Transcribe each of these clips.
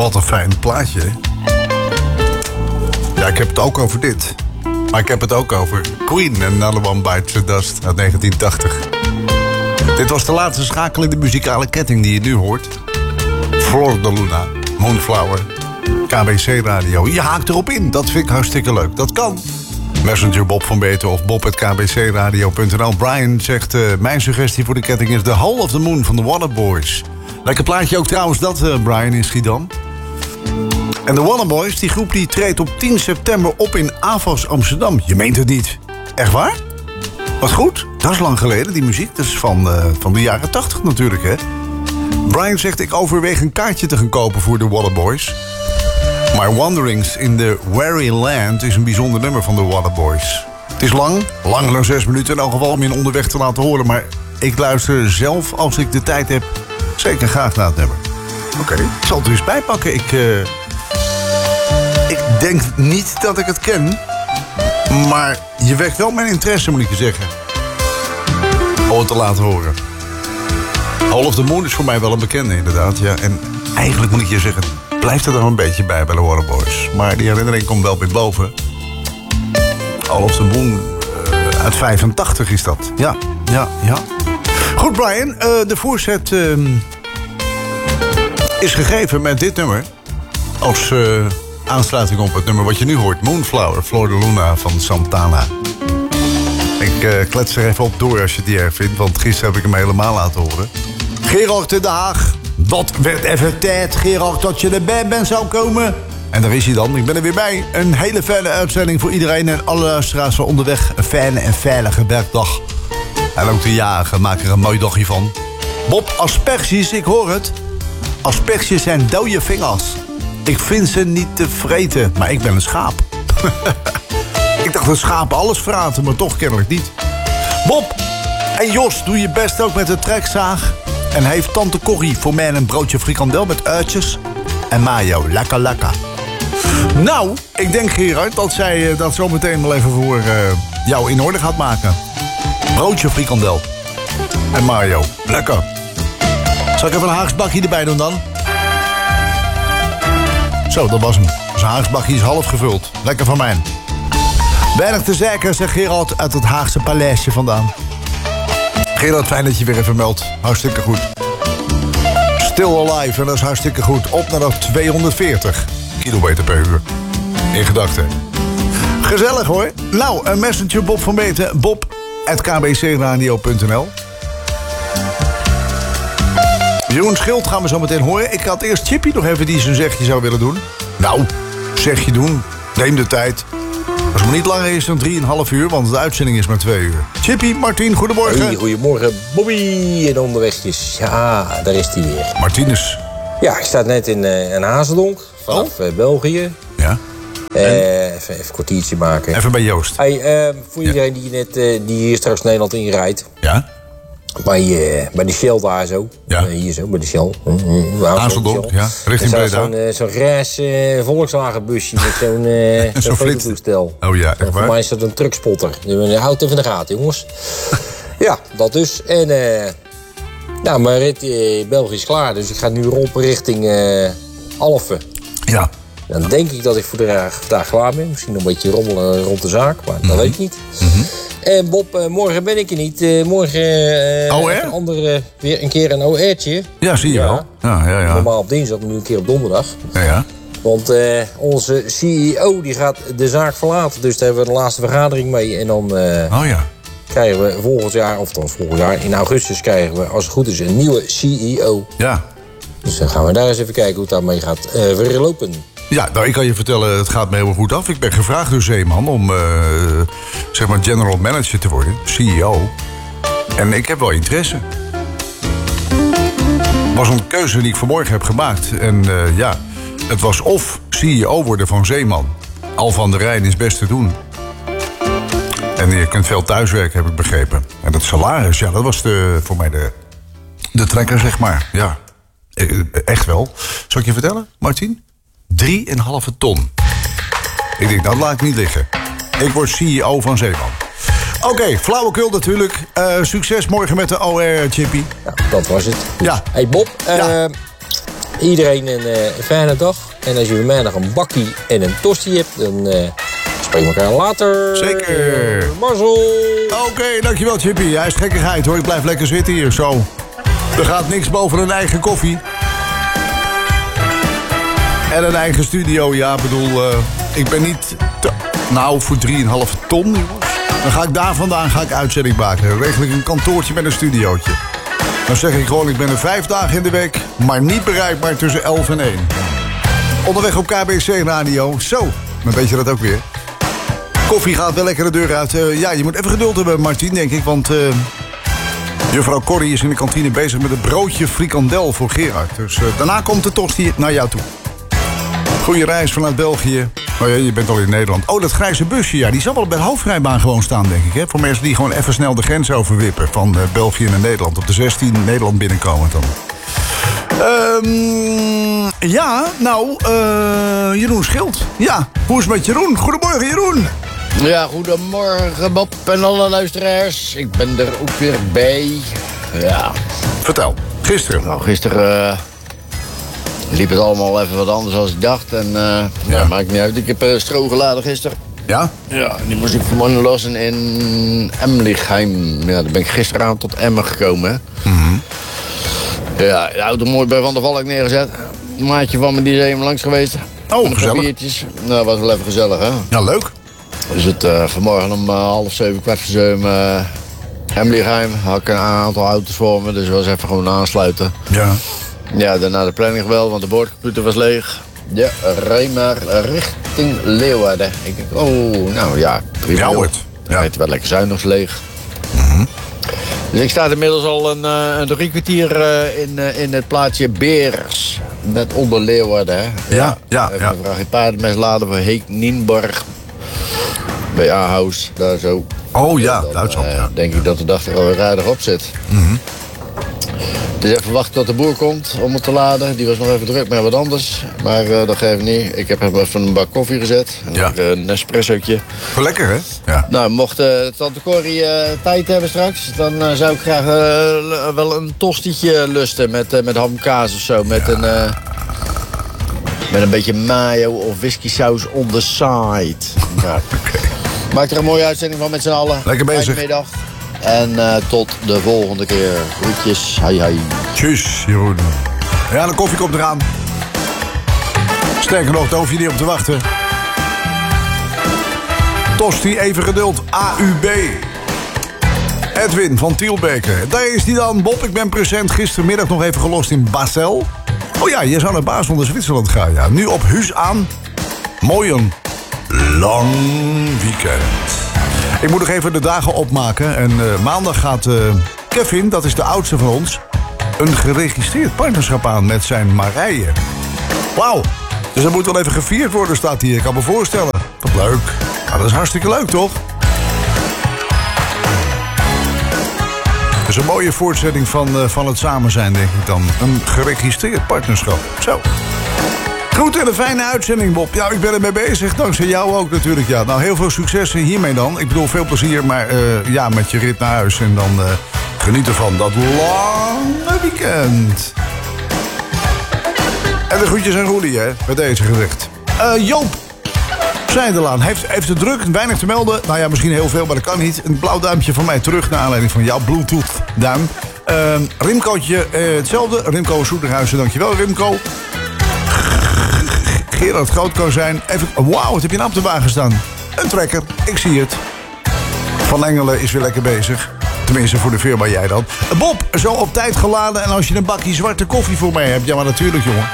Wat een fijn plaatje, hè? Ja, ik heb het ook over dit. Maar ik heb het ook over Queen en Another One Bites the Dust uit 1980. Dit was de laatste schakel in de muzikale ketting die je nu hoort. Flor de Luna, Moonflower, KBC Radio. Je haakt erop in, dat vind ik hartstikke leuk. Dat kan. Messenger Bob van Beeten of bob@kbcradio.nl. Brian zegt, mijn suggestie voor de ketting is The Hole of the Moon van de Waterboys. Lekker plaatje ook trouwens dat, Brian, in Schiedam. En de Waterboys, die groep die treedt op 10 september op in AVAS Amsterdam. Je meent het niet. Echt waar? Wat goed. Dat is lang geleden, die muziek. Dat is van de jaren 80 natuurlijk, hè. Brian zegt, ik overweeg een kaartje te gaan kopen voor de Waterboys. My Wanderings in the Weary Land is een bijzonder nummer van de Waterboys. Het is lang, langer dan 6 minuten in elk geval om je onderweg te laten horen. Maar ik luister zelf, als ik de tijd heb, zeker graag naar het nummer. Oké, ik zal het er eens bijpakken. Ik denk niet dat ik het ken, maar je wekt wel mijn interesse, moet ik je zeggen. Om het te laten horen. Hole of the Moon is voor mij wel een bekende, inderdaad. Ja. En eigenlijk moet ik je zeggen, blijft er dan een beetje bij de Waterboys. Maar die herinnering komt wel weer boven. Hole of the Moon uit 85 is dat. Ja. Goed, Brian, de voorzet is gegeven met dit nummer. Als aansluiting op het nummer wat je nu hoort. Moonflower, Flor de Luna van Santana. Ik klets er even op door als je het niet erg vindt. Want gisteren heb ik hem helemaal laten horen. Gerard in Den Haag. Dat werd even tijd, Gerard, dat je erbij bent zou komen. En daar is hij dan. Ik ben er weer bij. Een hele fijne uitzending voor iedereen en alle luisteraars van onderweg. Een fijne en veilige werkdag. En ook de jarigen maken er een mooi dagje van. Bob, asperges, ik hoor het. Asperges zijn dode vingers. Ik vind ze niet te vreten, maar ik ben een schaap. Ik dacht dat schapen alles vraten, maar toch kennelijk niet. Bob en Jos, doe je best ook met de trekzaag. En heeft tante Corrie voor mij een broodje frikandel met uitjes en mayo. Lekker, lekker. Nou, ik denk, Gerard, dat zij dat zo meteen wel even voor jou in orde gaat maken. Broodje frikandel en mayo. Lekker. Zal ik even een haagsbakje erbij doen dan? Zo, dat was hem. Zijn haagsbakje is half gevuld. Lekker van mij. Weinig te zeiken, zegt Gerard uit het Haagse paleisje vandaan. Gerard, fijn dat je weer even meldt. Hartstikke goed. Still alive, en dat is hartstikke goed. Op naar de 240 kilometer per uur. In gedachten. Gezellig hoor. Nou, een messenger Bob van Beeten. bob@kbcradio.nl. Jeroen Schild gaan we zo meteen horen. Ik had eerst Chippy nog even die zijn zegje zou willen doen. Nou, zegje doen. Neem de tijd. Als het maar niet langer is dan 3,5 uur, want de uitzending is maar 2 uur. Chippy, Martien, goedemorgen. Hey, goedemorgen, Bobby en onderwegjes. Ja, daar is hij weer. Martinus. Ja, ik sta net in Hazendonk, vanaf België. Ja. Even een kwartiertje maken. Even bij Joost. Hey, voor iedereen die hier straks Nederland inrijdt. Ja. Bij de Shell daar zo. Ja. Hier zo, bij de Shell. Hazendonk, ja. Richting Breda. Zo'n reis Volkswagenbusje met zo'n fototoestel. Oh ja, echt waar? Voor mij is dat een truckspotter. Houd het even in de gaten, jongens. Ja, dat dus. En nou, mijn rit in België is klaar. Dus ik ga nu rond richting Alphen. Ja. Dan denk ik dat ik voor vandaag klaar ben. Misschien nog een beetje rommelen rond de zaak, maar dat weet ik niet. En Bob, morgen ben ik er niet. Morgen weer een keer een OR'tje. Ja, zie je wel. Ja. Normaal op dinsdag, nu een keer op donderdag. Ja. Want onze CEO die gaat de zaak verlaten. Dus daar hebben we de laatste vergadering mee. En dan krijgen we volgend jaar in augustus krijgen we, als het goed is, een nieuwe CEO. Ja. Dus dan gaan we daar eens even kijken hoe het daarmee gaat verlopen. Ja, nou, ik kan je vertellen, het gaat me heel goed af. Ik ben gevraagd door Zeeman om zeg maar general manager te worden, CEO. En ik heb wel interesse. Het was een keuze die ik vanmorgen heb gemaakt. En het was of CEO worden van Zeeman. Al van der Rijn is best te doen. En je kunt veel thuiswerken, heb ik begrepen. En dat salaris, ja, dat was voor mij de trekker, zeg maar. Ja, echt wel. Zal ik je vertellen, Martien? 3,5 ton. Ik denk, dat laat ik niet liggen. Ik word CEO van Zeeman. Oké, flauwekul natuurlijk. Succes morgen met de OR, Chippy. Ja, dat was het. Ja. Hey Bob, iedereen een fijne dag. En als je bij mij nog een bakkie en een tosti hebt, dan spreken we elkaar later. Zeker. Marcel. Oké, dankjewel Chippy. Hij is gekkigheid hoor. Ik blijf lekker zitten hier zo. Er gaat niks boven een eigen koffie. En een eigen studio. Ja, bedoel, ik ben niet... voor 3,5 ton, jongens. Dan ga ik daar vandaan uitzending maken. Regel ik een kantoortje met een studiootje. Dan zeg ik gewoon, ik ben er 5 dagen in de week, maar niet bereikbaar tussen 11 en 1. Onderweg op KBC Radio. Zo, maar weet je dat ook weer? Koffie gaat wel lekker de deur uit. Je moet even geduld hebben, Martien, denk ik. Want juffrouw Corrie is in de kantine bezig met het broodje frikandel voor Gerard. Dus daarna komt de tosti naar jou toe. Goeie reis vanuit België. Oh ja, je bent al in Nederland. Oh, dat grijze busje, ja, die zal wel bij de hoofdrijbaan gewoon staan, denk ik. Hè? Voor mensen die gewoon even snel de grens overwippen van België naar Nederland. Op de 16 Nederland binnenkomen dan. Jeroen Schild. Ja, hoe is het met Jeroen? Goedemorgen, Jeroen. Ja, goedemorgen Bob en alle luisteraars. Ik ben er ook weer bij. Ja. Vertel, gisteren. Nou, gisteren liep het allemaal even wat anders dan ik dacht. En maakt niet uit. Ik heb stro geladen gisteren. Ja? Ja, die moest ik vanmorgen lossen in Emlichheim. Ja, dan ben ik gisteravond tot Emmen gekomen. Ja, de auto mooi bij Van der Valk neergezet. Een maatje van me die is even langs geweest. Oh, gezellig. Nou, was wel even gezellig, hè? Ja, leuk. Dus het vanmorgen om 6:30, 7:15 Emlichheim. Had ik een aantal auto's voor me, dus was even gewoon aansluiten. Ja. Ja, daarna de planning gebeld, want de boordcomputer was leeg. Ja, rij maar richting Leeuwarden. Ik denk, nou ja, 3 uur. Ja, het werd lekker zuinig leeg. Dus ik sta inmiddels al een 3 kwartier in het plaatsje Beers. Net onder Leeuwarden, hè? Ja. Even een vraagje paardenmes laden voor Heek Nienborg. Bij A-House, daar zo. Oh ja, Duitsland, ja. Denk ik dat de dag er alweer aardig op zit. Dus even wachten tot de boer komt om het te laden. Die was nog even druk met wat anders. Maar dat geeft niet. Ik heb even een bak koffie gezet. Een Nespressootje. Lekker, hè? Ja. Nou, mocht tante Corrie tijd hebben straks... dan zou ik graag wel een tostietje lusten met hamkaas of zo. Met een beetje mayo of whiskysaus on the side. Nou, maak er een mooie uitzending van met z'n allen. Lekker bezig. Goedemiddag. En tot de volgende keer. Groetjes. Hai. Tjus, Jeroen. Ja, de koffie komt eraan. Sterker nog, daar hoef je niet op te wachten. Tosti, even geduld. AUB. Edwin van Tielbeke. Daar is die dan. Bob, ik ben present. Gistermiddag nog even gelost in Basel. Oh ja, je zou naar Basel naar Zwitserland gaan. Ja. Nu op Huus aan. Mooi een lang weekend. Ik moet nog even de dagen opmaken. En maandag gaat Kevin, dat is de oudste van ons... een geregistreerd partnerschap aan met zijn Marije. Wauw. Dus dat moet wel even gevierd worden, staat hier. Ik kan me voorstellen. Wat leuk. Nou, dat is hartstikke leuk, toch? Dat is een mooie voortzetting van het samen zijn, denk ik dan. Een geregistreerd partnerschap. Zo. Goed en een fijne uitzending, Bob. Ja, ik ben ermee bezig. Dankzij jou ook natuurlijk. Ja, nou, heel veel succes hiermee dan. Ik bedoel, veel plezier, maar met je rit naar huis. En dan geniet ervan dat lange weekend. En de groetjes aan Roelie, hè, met deze gezegd. Joop Zijdelaan heeft het druk, weinig te melden. Nou ja, misschien heel veel, maar dat kan niet. Een blauw duimpje van mij terug naar aanleiding van jouw Bluetooth-duim. Rimcootje, hetzelfde. Rimco Soeterhuizen, dankjewel Rimco. Gerard Groot kan zijn. Even, wauw, wat heb je nou op de wagen staan? Een trekker, ik zie het. Van Engelen is weer lekker bezig. Tenminste, voor de firma jij dan. Bob, zo op tijd geladen. En als je een bakje zwarte koffie voor mij hebt... ja, maar natuurlijk, jongen.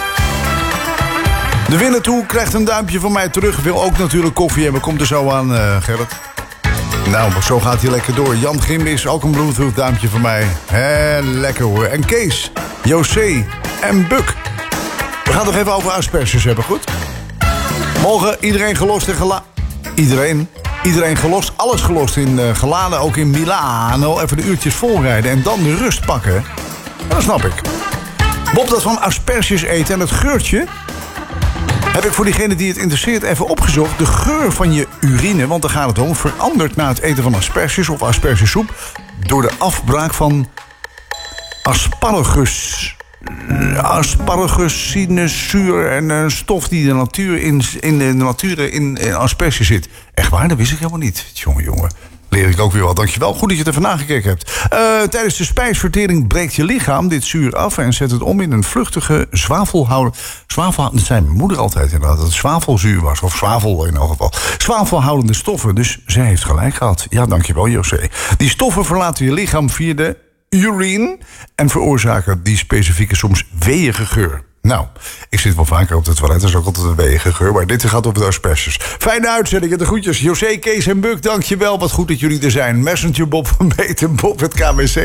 De winnaar toe krijgt een duimpje van mij terug. Wil ook natuurlijk koffie hebben. Komt er zo aan, Gerrit. Nou, maar zo gaat hij lekker door. Jan Gimbis, ook een Bluetooth duimpje van mij. Lekker hoor. En Kees, José en Buk. We gaan het nog even over asperges hebben, goed? Morgen iedereen gelost en geladen. Iedereen gelost, alles gelost in geladen, ook in Milano. Even de uurtjes volrijden en dan de rust pakken. En dat snap ik. Bob, dat van asperges eten en het geurtje... heb ik voor diegene die het interesseert even opgezocht. De geur van je urine, want daar gaat het om... verandert na het eten van asperges of aspergesoep... door de afbraak van asparagus. aspargus, sinaasazuur en een stof die in de natuur in asperges zit. Echt waar, dat wist ik helemaal niet. Jongen. Leer ik ook weer wat. Dankjewel. Goed dat je het even nagekeken hebt. Tijdens de spijsvertering breekt je lichaam dit zuur af en zet het om in een vluchtige dat zei mijn moeder altijd inderdaad, dat het zwavelzuur was. Of zwavel in elk geval. Zwavelhoudende stoffen. Dus zij heeft gelijk gehad. Ja, dankjewel José. Die stoffen verlaten je lichaam via de urine en veroorzaken die specifieke soms weeïge geur. Nou, ik zit wel vaker op het toilet, dat is ook altijd een weeïge geur. Maar dit gaat over de asperges. Fijne uitzending en de groetjes. José, Kees en Buk, dankjewel. Wat goed dat jullie er zijn. Messenger Bob van Beet en Bob het KWC.